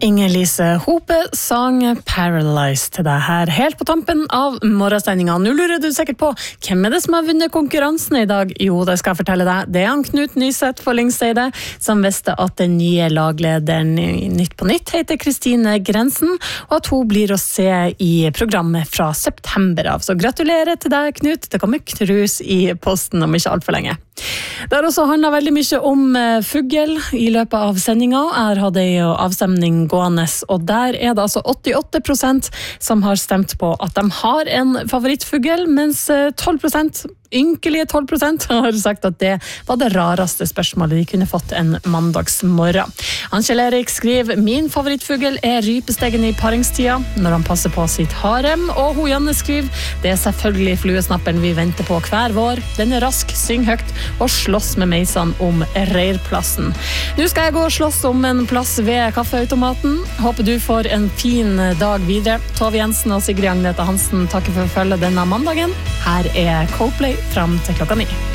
Inger-Lise Hope sang Paralyzed til deg her, helt på tampen av morgensendingen. Nå lurer du sikkert på, hvem det som har vunnet konkurransen i dag? Jo, det skal jeg fortelle deg. Det han Knut Nyseth for Lyngsteidet, som visste at den nye laglederen i Nytt på Nytt heter Kristine Grensen, og at hun blir å se i programmet fra september av. Så gratulerer til deg, Knut. Det kommer krus i posten om ikke alt for lenge. Det har også handlet veldig mye om fugl i løpet av sendingen. Jeg hadde en avstemning gående, og der det altså 88% som har stemt på at de har en favorittfugl, mens 12%, ynkelige 12% har sagt at det var det rareste spørsmålet de kunne fått en mandagsmorgen. Kjell Erik skriver, min favorittfugl rypestegen i paringstida, når han passer på sitt harem, og hun Janne skriver, det selvfølgelig fluesnappen vi venter på hver vår. Den rask, syng høyt og slåss med meisene om reirplassen. Nå skal jeg gå og slåss om en plass ved kaffeautomaten. Håper du får en fin dag videre. Tove Jensen og Sigrid Agnete Hansen takker for følge denne mandagen. Her Coldplay fram til klokka 9.